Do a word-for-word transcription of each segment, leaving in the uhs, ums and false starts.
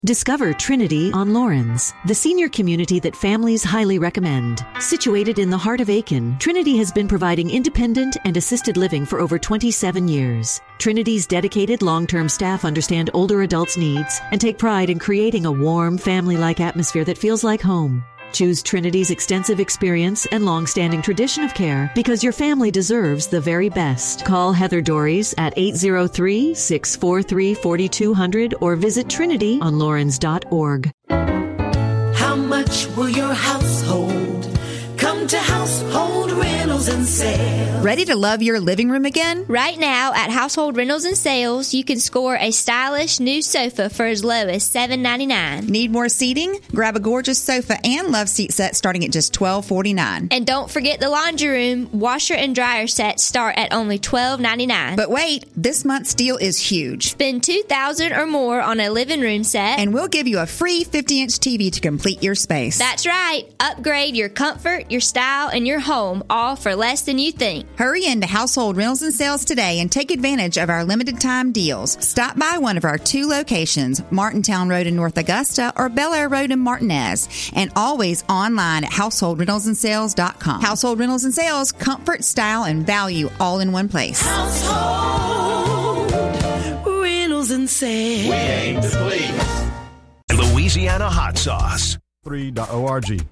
Discover Trinity on Lawrence, the senior community that families highly recommend. Situated in the heart of Aiken, Trinity has been providing independent and assisted living for over twenty-seven years. Trinity's dedicated long-term staff understand older adults' needs and take pride in creating a warm, family-like atmosphere that feels like home. Choose Trinity's extensive experience and long-standing tradition of care because your family deserves the very best. Call Heather Dorries at eight zero three, six four three, four two zero zero or visit trinity on lawrence dot org. How much will your household come to Household Rentals and Sales? Ready to love your living room again? Right now at Household Rentals and Sales, you can score a stylish new sofa for as low as seven ninety-nine. Need more seating? Grab a gorgeous sofa and love seat set starting at just twelve forty-nine. And don't forget the laundry room, washer and dryer sets start at only twelve ninety-nine. But wait, this month's deal is huge. Spend two thousand dollars or more on a living room set, and we'll give you a free fifty-inch T V to complete your space. That's right. Upgrade your comfort, your style, and your home, all for less than you think. Hurry into Household Rentals and Sales today and take advantage of our limited time deals. Stop by one of our two locations, Martintown Road in North Augusta or Bel Air Road in Martinez, and always online at household rentals and sales dot com. Household Rentals and Sales, comfort, style, and value all in one place. Household Rentals and Sales. We aim to please. Louisiana hot sauce. three dot org.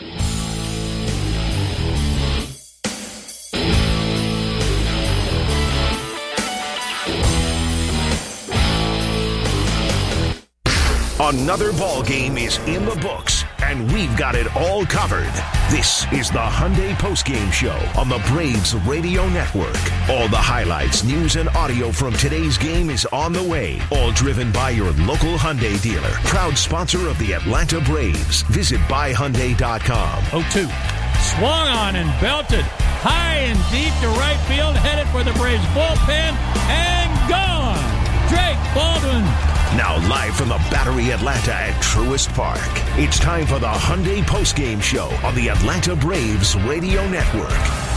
Another ball game is in the books, and we've got it all covered. This is the Hyundai Postgame Show on the Braves Radio Network. All the highlights, news, and audio from today's game is on the way. All driven by your local Hyundai dealer. Proud sponsor of the Atlanta Braves. Visit buy hyundai dot com. oh two. Swung on and belted high and deep to right field, headed for the Braves bullpen, and gone. Drake Baldwin. Now live from the Battery Atlanta at Truist Park. It's time for the Hyundai Postgame Show on the Atlanta Braves Radio Network.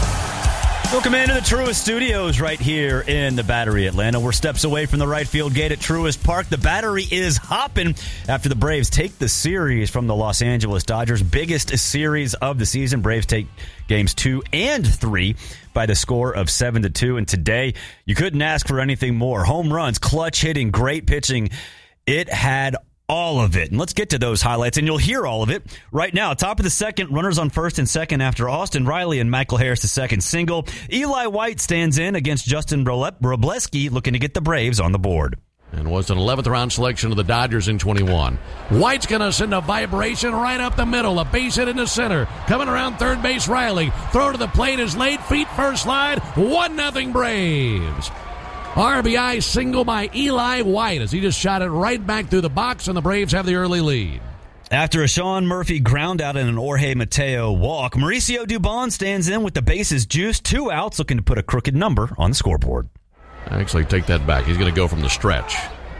Welcome into the Truist Studios right here in the Battery Atlanta. We're steps away from the right field gate at Truist Park. The Battery is hopping after the Braves take the series from the Los Angeles Dodgers. Biggest series of the season. Braves take games two and three by the score of seven to two. And today, you couldn't ask for anything more. Home runs, clutch hitting, great pitching. It had all of it. And let's get to those highlights, and you'll hear all of it right now. Top of the second, runners on first and second after Austin Riley and Michael Harris the second single. Eli White stands in against Justin Robleski, looking to get the Braves on the board. And was an eleventh round selection of the Dodgers in twenty-one. White's going to send a vibration right up the middle. A base hit in the center. Coming around third base, Riley. Throw to the plate is late. Feet first slide. one nothing Braves. R B I single by Eli White as he just shot it right back through the box, and the Braves have the early lead. After a Sean Murphy ground out and an Jorge Mateo walk, Mauricio Dubon stands in with the bases juiced. Two outs, looking to put a crooked number on the scoreboard. Actually, take that back. He's going to go from the stretch.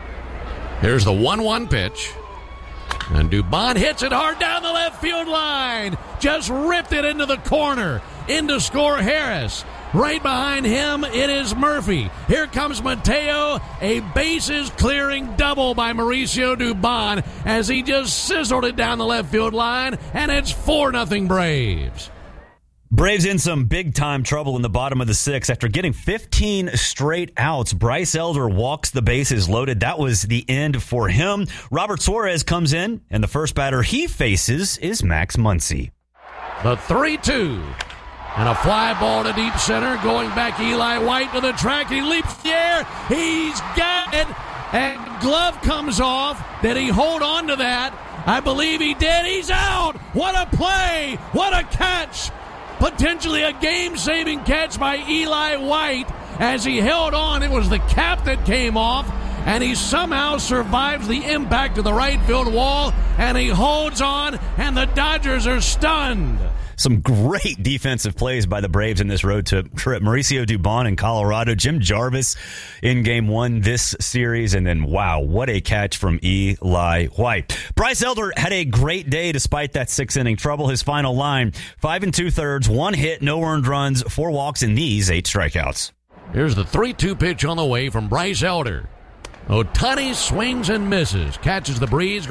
Here's the one one pitch. And Dubon hits it hard down the left field line. Just ripped it into the corner. In to score Harris. Right behind him, it is Murphy. Here comes Mateo. A bases-clearing double by Mauricio Dubon as he just sizzled it down the left field line, and it's four nothing Braves. Braves in some big-time trouble in the bottom of the sixth. After getting fifteen straight outs, Bryce Elder walks the bases loaded. That was the end for him. Robert Suarez comes in, and the first batter he faces is Max Muncy. The three two. And a fly ball to deep center. Going back, Eli White to the track. He leaps the air. He's got it. And glove comes off. Did he hold on to that? I believe he did. He's out. What a play. What a catch. Potentially a game-saving catch by Eli White. As he held on, it was the cap that came off. And he somehow survives the impact of the right field wall. And he holds on. And the Dodgers are stunned. Some great defensive plays by the Braves in this road trip. Mauricio Dubon in Colorado, Jim Jarvis in game one this series, and then, wow, what a catch from Eli White. Bryce Elder had a great day despite that six-inning trouble. His final line, five and two-thirds, one hit, no earned runs, four walks, and these eight strikeouts. Here's the three two pitch on the way from Bryce Elder. Ohtani swings and misses, catches the breeze.